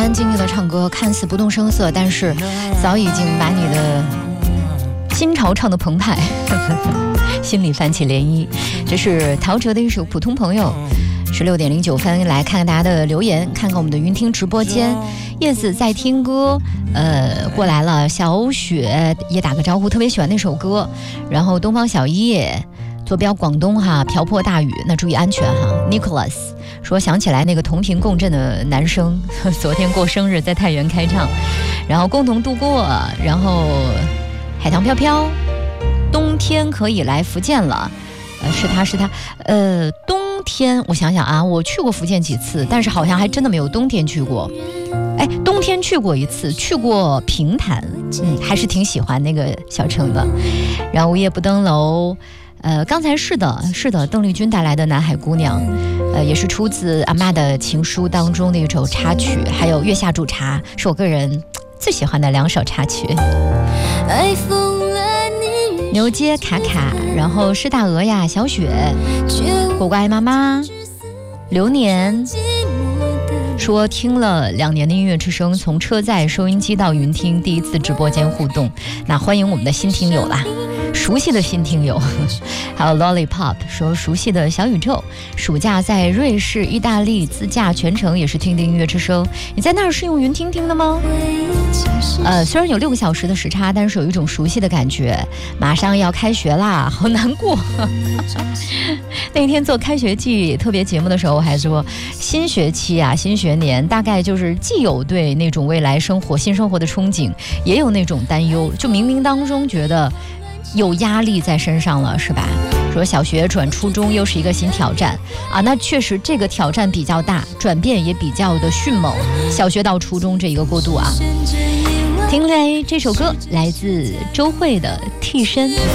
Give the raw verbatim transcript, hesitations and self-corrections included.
安静静的唱歌，看似不动声色，但是早已经把你的心潮唱得澎湃，心里泛起涟漪。这是陶喆的一首《普通朋友》。十六点零九分，来看看大家的留言，看看我们的云听直播间。叶子在听歌，呃，过来了。小雪也打个招呼，特别喜欢那首歌。然后东方小叶坐标广东哈，瓢泼大雨，那注意安全哈。Nicholas 说想起来那个同频共振的男生，昨天过生日在太原开唱，然后共同度过，然后海棠飘飘，冬天可以来福建了。呃，是他是他，呃，冬天我想想啊，我去过福建几次，但是好像还真的没有冬天去过。哎，冬天去过一次，去过平潭，嗯，还是挺喜欢那个小城的。然后午夜不登楼，呃，刚才是的，是的，邓丽君带来的《南海姑娘》，呃，也是出自阿嬷的情书当中的一首插曲，还有《月下煮茶》，是我个人最喜欢的两首插曲。爱疯了你，牛街卡卡，然后施大鹅呀，小雪，果果爱妈妈，流年。说听了两年的音乐之声，从车载收音机到云听，第一次直播间互动，那欢迎我们的新听友啦，熟悉的新听友。还有 Lollipop 说熟悉的小宇宙，暑假在瑞士、意大利自驾，全程也是听的音乐之声。你在那儿是用云听听的吗？呃，虽然有六个小时的时差，但是有一种熟悉的感觉。马上要开学啦，好难过。那天做开学季特别节目的时候，我还说新学期啊，新学年大概就是既有对那种未来生活、新生活的憧憬，也有那种担忧，就冥冥当中觉得有压力在身上了，是吧？说小学转初中又是一个新挑战啊，那确实这个挑战比较大，转变也比较的迅猛。小学到初中这一个过渡啊，听来这首歌来自周蕙的《替身》。